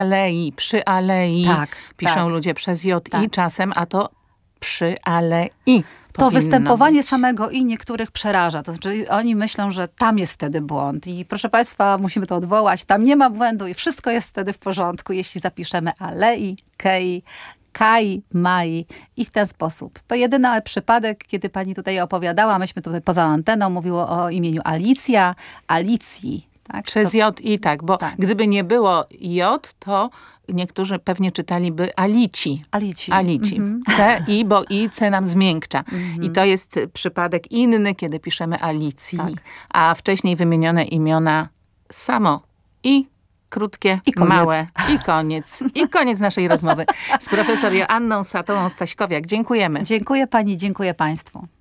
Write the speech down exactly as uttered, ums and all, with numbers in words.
alei, przy alei. Tak, Piszą tak. ludzie przez J Tak. i czasem, a to przy alei. To powinno występowanie być. samego i niektórych przeraża. To znaczy oni myślą, że tam jest wtedy błąd. I proszę Państwa, musimy to odwołać. Tam nie ma błędu i wszystko jest wtedy w porządku, jeśli zapiszemy alei, kei, kai, mai i w ten sposób. To jedyny przypadek, kiedy pani tutaj opowiadała, myśmy tutaj poza anteną, mówiło o imieniu Alicja, Alicji. Tak? Przez To, J i tak, bo tak. gdyby nie było J, to niektórzy pewnie czytaliby Alici. Alici. Alici. Mhm. C, I, bo I, C nam zmiękcza. Mhm. I to jest przypadek inny, kiedy piszemy Alicji. Tak. A wcześniej wymienione imiona samo i krótkie, I koniec. małe i koniec. I koniec naszej rozmowy z profesor Joanną Satołą-Staśkowiak. Dziękujemy. Dziękuję pani, dziękuję państwu.